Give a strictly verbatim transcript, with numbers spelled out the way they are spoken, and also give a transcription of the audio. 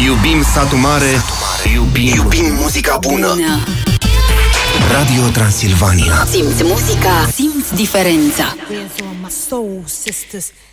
Iubim satul mare, iubim, iubim muzica bună. Radio Transilvania. Simți muzica, simți diferența. Soul sisters.